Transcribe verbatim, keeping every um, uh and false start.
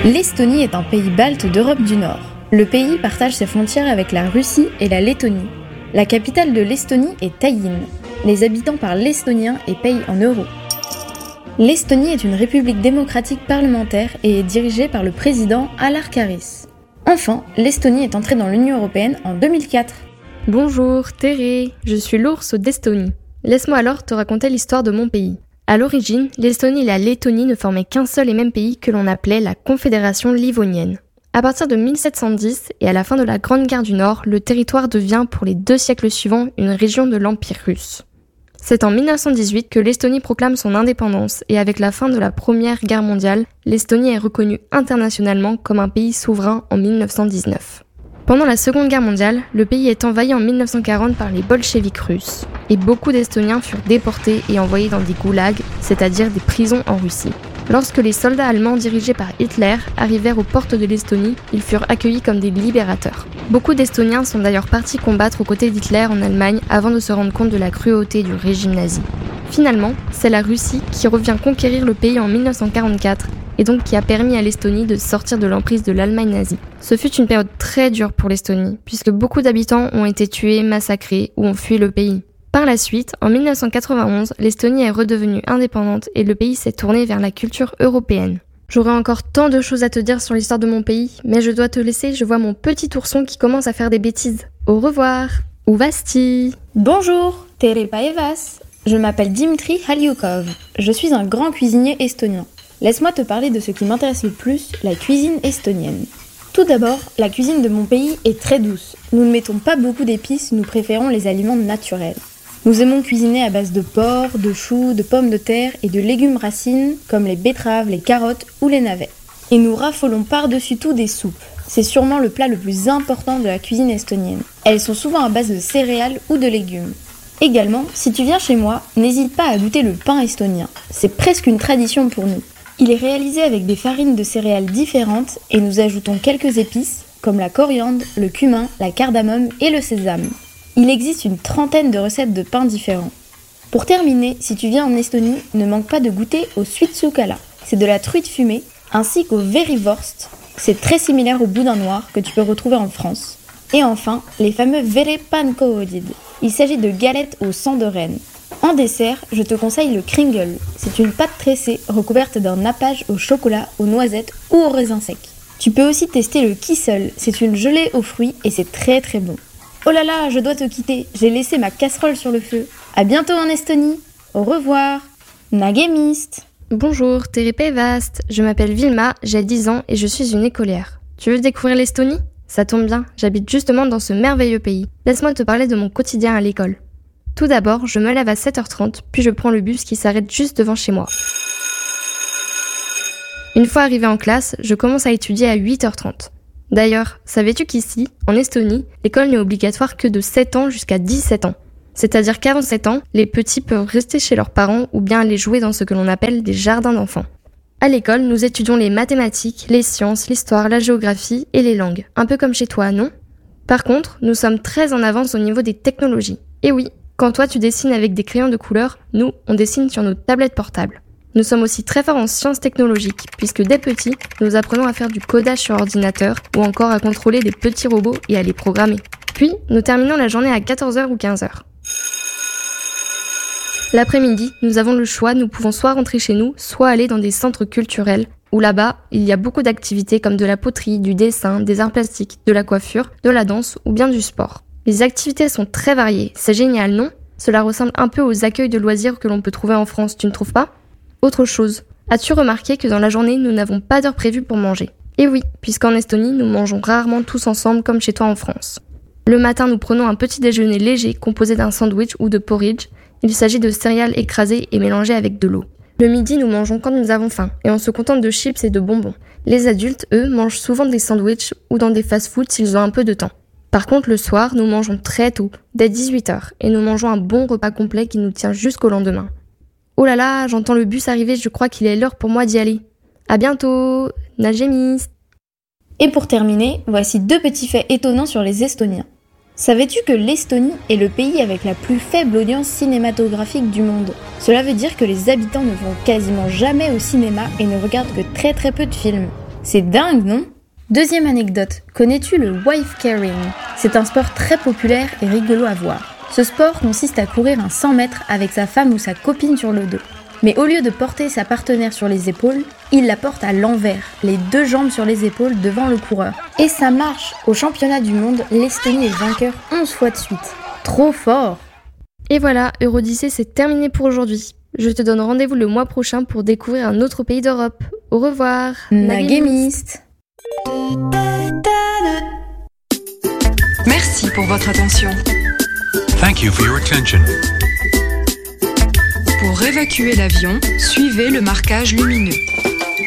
L'Estonie est un pays balte d'Europe du Nord. Le pays partage ses frontières avec la Russie et la Lettonie. La capitale de l'Estonie est Tallinn. Les habitants parlent l'estonien et payent en euros. L'Estonie est une république démocratique parlementaire et est dirigée par le président Alar Karis. Enfin, l'Estonie est entrée dans l'Union européenne en deux mille quatre. Bonjour, Théré, je suis l'ours d'Estonie. Laisse-moi alors te raconter l'histoire de mon pays. À l'origine, l'Estonie et la Lettonie ne formaient qu'un seul et même pays que l'on appelait la Confédération livonienne. À partir de mille sept cent dix et à la fin de la Grande Guerre du Nord, le territoire devient pour les deux siècles suivants une région de l'Empire russe. C'est en mille neuf cent dix-huit que l'Estonie proclame son indépendance et avec la fin de la Première Guerre mondiale, l'Estonie est reconnue internationalement comme un pays souverain en mille neuf cent dix-neuf. Pendant la Seconde Guerre mondiale, le pays est envahi en mille neuf cent quarante par les bolcheviks russes et beaucoup d'Estoniens furent déportés et envoyés dans des goulags, c'est-à-dire des prisons en Russie. Lorsque les soldats allemands dirigés par Hitler arrivèrent aux portes de l'Estonie, ils furent accueillis comme des libérateurs. Beaucoup d'Estoniens sont d'ailleurs partis combattre aux côtés d'Hitler en Allemagne avant de se rendre compte de la cruauté du régime nazi. Finalement, c'est la Russie qui revient conquérir le pays en mille neuf cent quarante-quatre et donc qui a permis à l'Estonie de sortir de l'emprise de l'Allemagne nazie. Ce fut une période très dure pour l'Estonie, puisque beaucoup d'habitants ont été tués, massacrés ou ont fui le pays. Par la suite, en mille neuf cent quatre-vingt-onze, l'Estonie est redevenue indépendante et le pays s'est tourné vers la culture européenne. J'aurais encore tant de choses à te dire sur l'histoire de mon pays, mais je dois te laisser, je vois mon petit ourson qui commence à faire des bêtises. Au revoir. Uvasti. Bonjour, Tere Paevas. Je m'appelle Dimitri Haliukov. Je suis un grand cuisinier estonien. Laisse-moi te parler de ce qui m'intéresse le plus, la cuisine estonienne. Tout d'abord, la cuisine de mon pays est très douce. Nous ne mettons pas beaucoup d'épices, nous préférons les aliments naturels. Nous aimons cuisiner à base de porc, de choux, de pommes de terre et de légumes racines comme les betteraves, les carottes ou les navets. Et nous raffolons par-dessus tout des soupes. C'est sûrement le plat le plus important de la cuisine estonienne. Elles sont souvent à base de céréales ou de légumes. Également, si tu viens chez moi, n'hésite pas à goûter le pain estonien. C'est presque une tradition pour nous. Il est réalisé avec des farines de céréales différentes et nous ajoutons quelques épices comme la coriandre, le cumin, la cardamome et le sésame. Il existe une trentaine de recettes de pain différents. Pour terminer, si tu viens en Estonie, ne manque pas de goûter au suitsukala. C'est de la truite fumée, ainsi qu'au verivorst. C'est très similaire au boudin noir que tu peux retrouver en France. Et enfin, les fameux verepankoodid. Il s'agit de galettes au sang de renne. En dessert, je te conseille le kringle. C'est une pâte tressée recouverte d'un nappage au chocolat, aux noisettes ou aux raisins secs. Tu peux aussi tester le kissel. C'est une gelée aux fruits et c'est très très bon. Oh là là, je dois te quitter. J'ai laissé ma casserole sur le feu. À bientôt en Estonie. Au revoir. Nagemist. Bonjour, Tere Paevas. Je m'appelle Vilma, j'ai dix ans et je suis une écolière. Tu veux découvrir l'Estonie ? Ça tombe bien, j'habite justement dans ce merveilleux pays. Laisse-moi te parler de mon quotidien à l'école. Tout d'abord, je me lève à sept heures trente, puis je prends le bus qui s'arrête juste devant chez moi. Une fois arrivé en classe, je commence à étudier à huit heures trente. D'ailleurs, savais-tu qu'ici, en Estonie, l'école n'est obligatoire que de sept ans jusqu'à dix-sept ans. C'est-à-dire qu'avant sept ans, les petits peuvent rester chez leurs parents ou bien aller jouer dans ce que l'on appelle des jardins d'enfants. À l'école, nous étudions les mathématiques, les sciences, l'histoire, la géographie et les langues. Un peu comme chez toi, non ? Par contre, nous sommes très en avance au niveau des technologies. Et oui, quand toi tu dessines avec des crayons de couleur, nous, on dessine sur nos tablettes portables. Nous sommes aussi très forts en sciences technologiques, puisque dès petits, nous apprenons à faire du codage sur ordinateur ou encore à contrôler des petits robots et à les programmer. Puis, nous terminons la journée à quatorze heures ou quinze heures. L'après-midi, nous avons le choix, nous pouvons soit rentrer chez nous, soit aller dans des centres culturels, où là-bas, il y a beaucoup d'activités comme de la poterie, du dessin, des arts plastiques, de la coiffure, de la danse ou bien du sport. Les activités sont très variées, c'est génial, non ? Cela ressemble un peu aux accueils de loisirs que l'on peut trouver en France, tu ne trouves pas ? Autre chose, as-tu remarqué que dans la journée, nous n'avons pas d'heure prévue pour manger ? Et oui, puisqu'en Estonie, nous mangeons rarement tous ensemble comme chez toi en France. Le matin, nous prenons un petit déjeuner léger composé d'un sandwich ou de porridge. Il s'agit de céréales écrasées et mélangées avec de l'eau. Le midi, nous mangeons quand nous avons faim et on se contente de chips et de bonbons. Les adultes, eux, mangent souvent des sandwichs ou dans des fast-foods s'ils ont un peu de temps. Par contre, le soir, nous mangeons très tôt, dès dix-huit heures, et nous mangeons un bon repas complet qui nous tient jusqu'au lendemain. Oh là là, j'entends le bus arriver, je crois qu'il est l'heure pour moi d'y aller. À bientôt, Nagemist. Et pour terminer, voici deux petits faits étonnants sur les Estoniens. Savais-tu que l'Estonie est le pays avec la plus faible audience cinématographique du monde ? Cela veut dire que les habitants ne vont quasiment jamais au cinéma et ne regardent que très très peu de films. C'est dingue, non ? Deuxième anecdote, connais-tu le wife carrying ? C'est un sport très populaire et rigolo à voir. Ce sport consiste à courir un cent mètres avec sa femme ou sa copine sur le dos. Mais au lieu de porter sa partenaire sur les épaules, il la porte à l'envers, les deux jambes sur les épaules devant le coureur. Et ça marche ! Au championnat du monde, l'Estonie est vainqueur onze fois de suite. Trop fort ! Et voilà, Eurodyssée, c'est terminé pour aujourd'hui. Je te donne rendez-vous le mois prochain pour découvrir un autre pays d'Europe. Au revoir. Nagemist. Merci pour votre attention. Thank you for your attention. Pour évacuer l'avion, suivez le marquage lumineux.